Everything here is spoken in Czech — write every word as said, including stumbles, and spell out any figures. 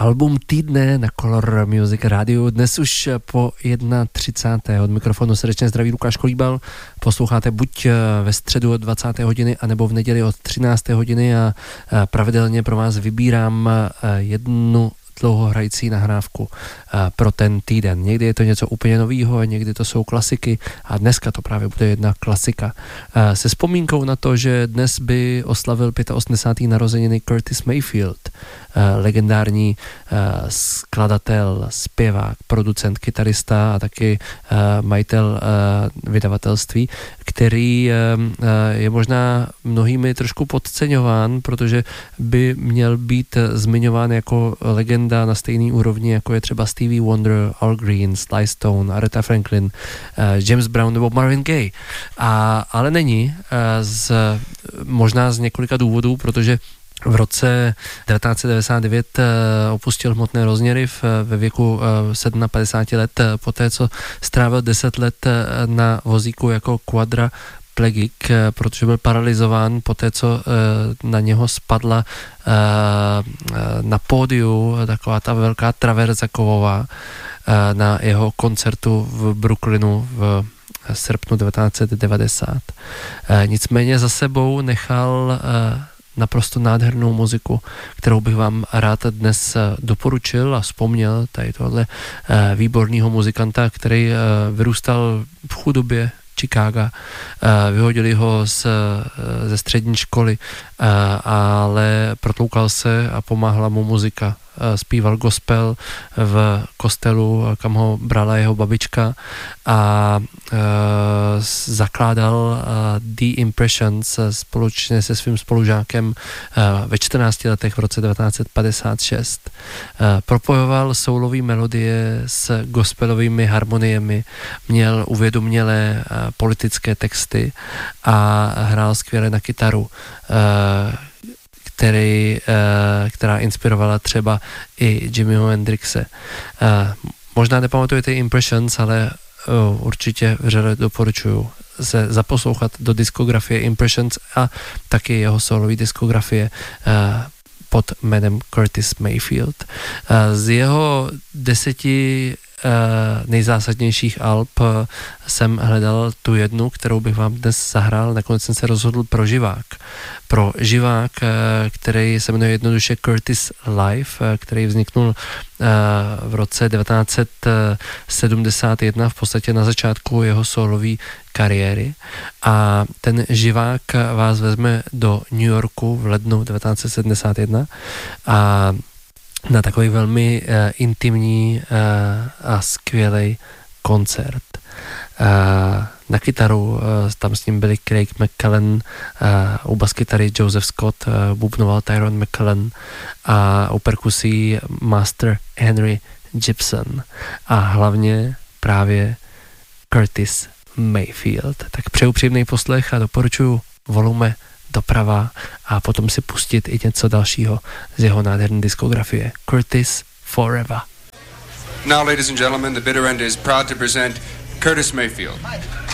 Album týdne na Color Music Radio. Dnes už po třicáté jedna. Od mikrofonu srdečně zdraví Lukáš Kolíbal. Posloucháte buď ve středu od dvacáté hodiny, anebo v neděli od třinácté hodiny a pravidelně pro vás vybírám jednu dlouhohrající nahrávku pro ten týden. Někdy je to něco úplně novýho, někdy to jsou klasiky a dneska to právě bude jedna klasika. Se vzpomínkou na to, že dnes by oslavil osmdesátého pátého narozeniny Curtis Mayfield, legendární skladatel, zpěvák, producent, kytarista a taky majitel vydavatelství, který je možná mnohými trošku podceňován, protože by měl být zmiňován jako legenda na stejný úrovni, jako je třeba Stevie Wonder, Al Green, Sly Stone, Aretha Franklin, James Brown nebo Marvin Gaye. A, ale není, z, možná z několika důvodů, protože v roce devatenáct set devadesát devět opustil hmotné rozměry ve věku padesát sedm let, poté co strávil deset let na vozíku jako quadraplegik, protože byl paralyzován poté co na něho spadla na pódiu taková ta velká traverza kovová na jeho koncertu v Brooklynu v srpnu devatenáct set devadesát. Nicméně za sebou nechal naprosto nádhernou muziku, kterou bych vám rád dnes doporučil a vzpomněl tady tohle výborného muzikanta, který vyrůstal v chudobě Chicaga. Vyhodili ho z, ze střední školy, ale protloukal se a pomáhala mu muzika. Zpíval gospel v kostelu, kam ho brala jeho babička a e, zakládal e, The Impressions společně se svým spolužákem e, ve čtrnácti letech v roce devatenáct set padesát šest. E, propojoval soulový melodie s gospelovými harmoniemi, měl uvědomělé e, politické texty a hrál skvěle na kytaru, e, Který, která inspirovala třeba i Jimmyho Hendrixe. Možná nepamatujete Impressions, ale určitě vřele doporučuju se zaposlouchat do diskografie Impressions a taky jeho solový diskografie pod jménem Curtis Mayfield. Z jeho deseti nejzásadnějších alb jsem hledal tu jednu, kterou bych vám dnes zahrál. Nakonec jsem se rozhodl pro živák. Pro živák, který se jmenuje jednoduše Curtis Live, který vzniknul v roce devatenáct set sedmdesát jedna, v podstatě na začátku jeho solové kariéry. A ten živák vás vezme do New Yorku v lednu devatenáct set sedmdesát jedna a na takový velmi uh, intimní uh, a skvělý koncert. Uh, na kytaru uh, tam s ním byli Craig McCallan, uh, u baskytary Joseph Scott, uh, bubnoval Tyrone McCallan a u perkusí master Henry Gibson a hlavně právě Curtis Mayfield. Tak přeju příjemný poslech a doporučuji volume doprava a potom si pustit i něco dalšího z jeho nádherné diskografie. Curtis Forever. Now, ladies and gentlemen, the bitter end is proud to present Curtis Mayfield.